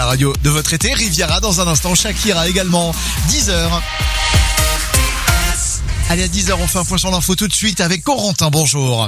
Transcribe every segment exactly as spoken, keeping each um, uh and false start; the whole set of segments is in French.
La radio de votre été, Riviera dans un instant, Shakira également, dix heures. Allez, à dix heures, on fait un point sur l'info tout de suite avec Corentin, bonjour.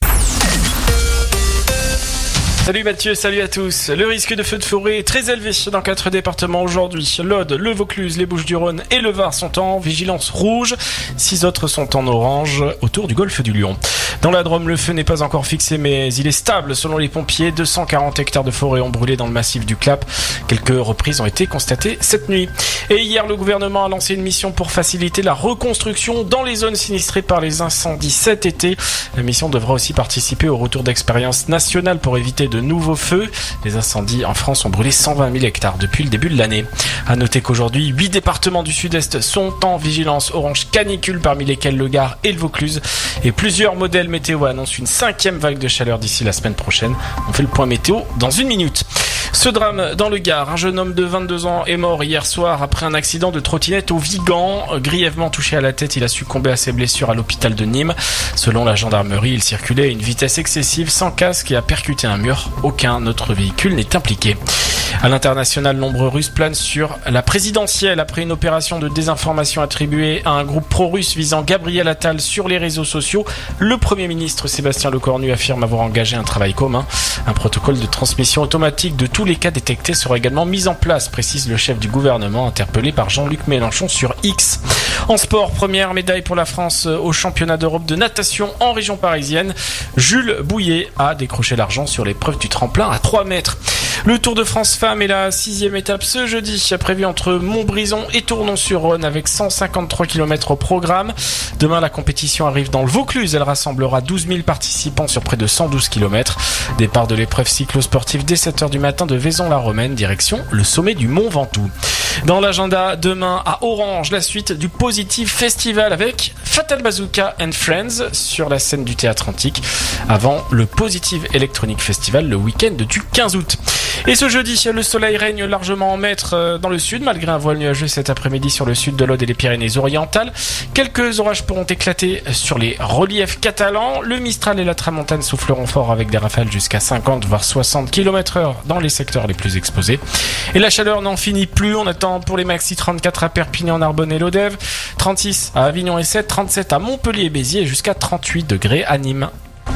Salut Mathieu, salut à tous. Le risque de feu de forêt est très élevé dans quatre départements aujourd'hui. L'Aude, le Vaucluse, les Bouches-du-Rhône et le Var sont en vigilance rouge. Six autres sont en orange autour du golfe du Lion. Dans la Drôme, le feu n'est pas encore fixé, mais il est stable selon les pompiers. deux cent quarante hectares de forêt ont brûlé dans le massif du Clap. Quelques reprises ont été constatées cette nuit. Et hier, le gouvernement a lancé une mission pour faciliter la reconstruction dans les zones sinistrées par les incendies cet été. La mission devra aussi participer au retour d'expérience nationale pour éviter de de nouveaux feux. Les incendies en France ont brûlé cent vingt mille hectares depuis le début de l'année. À noter qu'aujourd'hui, huit départements du sud-est sont en vigilance orange canicule, parmi lesquels le Gard et le Vaucluse. Et plusieurs modèles météo annoncent une cinquième vague de chaleur d'ici la semaine prochaine. On fait le point météo dans une minute. Ce drame dans le Gard, un jeune homme de vingt-deux ans est mort hier soir après un accident de trottinette au Vigan. Grièvement touché à la tête, il a succombé à ses blessures à l'hôpital de Nîmes. Selon la gendarmerie, il circulait à une vitesse excessive sans casque et a percuté un mur. Aucun autre véhicule n'est impliqué. À l'international, l'ombre russe plane sur la présidentielle après une opération de désinformation attribuée à un groupe pro-russe visant Gabriel Attal sur les réseaux sociaux. Le Premier ministre Sébastien Lecornu affirme avoir engagé un travail commun. Un protocole de transmission automatique de tous les cas détectés sera également mis en place, précise le chef du gouvernement interpellé par Jean-Luc Mélenchon sur X. En sport, première médaille pour la France au championnat d'Europe de natation en région parisienne. Jules Bouillet a décroché l'argent sur l'épreuve du tremplin à trois mètres. Le Tour de France Femmes est la sixième étape ce jeudi, prévu entre Montbrison et Tournon-sur-Rhône avec cent cinquante-trois kilomètres au programme. Demain, la compétition arrive dans le Vaucluse. Elle rassemblera douze mille participants sur près de cent douze kilomètres. Départ de l'épreuve cyclo-sportive dès sept heures du matin de Vaison-la-Romaine, direction le sommet du Mont Ventoux. Dans l'agenda, demain à Orange, la suite du Positive Festival avec Fatal Bazooka and Friends sur la scène du Théâtre Antique avant le Positive Electronic Festival le week-end du quinze août. Et ce jeudi, le soleil règne largement en maître dans le sud, malgré un voile nuageux cet après-midi sur le sud de l'Aude et les Pyrénées-Orientales. Quelques orages pourront éclater sur les reliefs catalans. Le Mistral et la Tramontane souffleront fort avec des rafales jusqu'à cinquante voire soixante kilomètres heure dans les secteurs les plus exposés. Et la chaleur n'en finit plus. On attend pour les maxi trente-quatre à Perpignan, Narbonne et Lodève, trente-six à Avignon et Sète, trente-sept à Montpellier et Béziers et jusqu'à trente-huit degrés à Nîmes.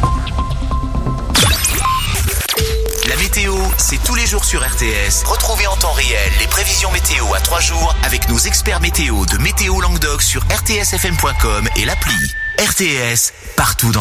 La météo, c'est tous les jours sur R T S. Retrouvez en temps réel les prévisions météo à trois jours avec nos experts météo de Météo Languedoc sur r t s f m point com et l'appli. R T S, partout dans